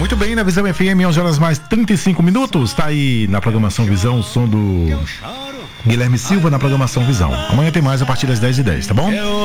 Muito bem, na Visão FM, 11 horas mais 35 minutos. Tá aí na programação Visão, o som do Guilherme Silva na programação Visão. Amanhã tem mais a partir das 10h10, tá bom?